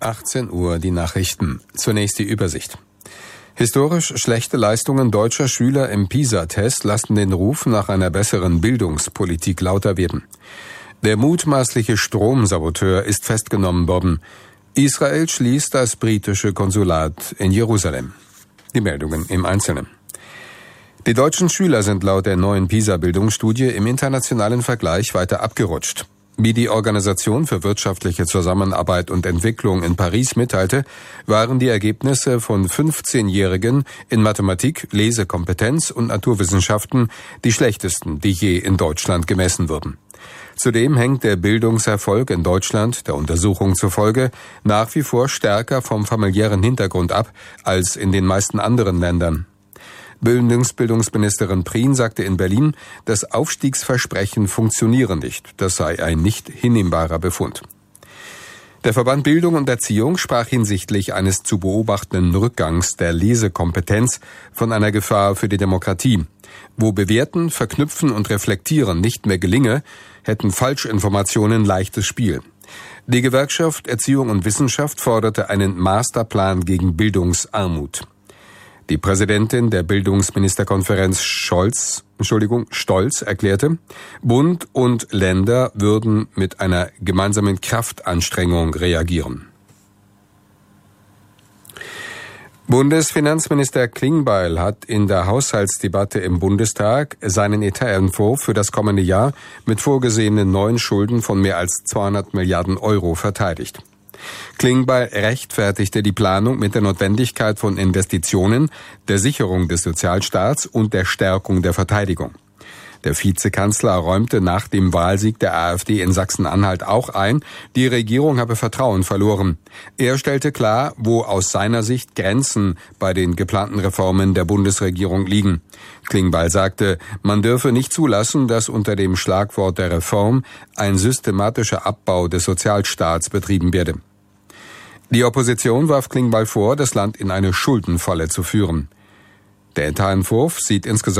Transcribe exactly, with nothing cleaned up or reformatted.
achtzehn Uhr die Nachrichten. Zunächst die Übersicht. Historisch schlechte Leistungen deutscher Schüler im PISA-Test lassen den Ruf nach einer besseren Bildungspolitik lauter werden. Der mutmaßliche Stromsaboteur ist festgenommen worden. Israel schließt das britische Konsulat in Jerusalem. Die Meldungen im Einzelnen. Die deutschen Schüler sind laut der neuen PISA-Bildungsstudie im internationalen Vergleich weiter abgerutscht. Wie die Organisation für wirtschaftliche Zusammenarbeit und Entwicklung in Paris mitteilte, waren die Ergebnisse von fünfzehnjährigen in Mathematik, Lesekompetenz und Naturwissenschaften die schlechtesten, die je in Deutschland gemessen wurden. Zudem hängt der Bildungserfolg in Deutschland, der Untersuchung zufolge, nach wie vor stärker vom familiären Hintergrund ab als in den meisten anderen Ländern. Bildungsministerin Prien sagte in Berlin, das Aufstiegsversprechen funktioniere nicht. Das sei ein nicht hinnehmbarer Befund. Der Verband Bildung und Erziehung sprach hinsichtlich eines zu beobachtenden Rückgangs der Lesekompetenz von einer Gefahr für die Demokratie. Wo Bewerten, Verknüpfen und Reflektieren nicht mehr gelinge, hätten Falschinformationen leichtes Spiel. Die Gewerkschaft Erziehung und Wissenschaft forderte einen Masterplan gegen Bildungsarmut. Die Präsidentin der Bildungsministerkonferenz Scholz, Entschuldigung, Stolz erklärte, Bund und Länder würden mit einer gemeinsamen Kraftanstrengung reagieren. Bundesfinanzminister Klingbeil hat in der Haushaltsdebatte im Bundestag seinen Etatentwurf für das kommende Jahr mit vorgesehenen neuen Schulden von mehr als zweihundert Milliarden Euro verteidigt. Klingbeil rechtfertigte die Planung mit der Notwendigkeit von Investitionen, der Sicherung des Sozialstaats und der Stärkung der Verteidigung. Der Vizekanzler räumte nach dem Wahlsieg der AfD in Sachsen-Anhalt auch ein, die Regierung habe Vertrauen verloren. Er stellte klar, wo aus seiner Sicht Grenzen bei den geplanten Reformen der Bundesregierung liegen. Klingbeil sagte, man dürfe nicht zulassen, dass unter dem Schlagwort der Reform ein systematischer Abbau des Sozialstaats betrieben werde. Die Opposition warf Klingbeil vor, das Land in eine Schuldenfalle zu führen. Der Etatentwurf sieht insgesamt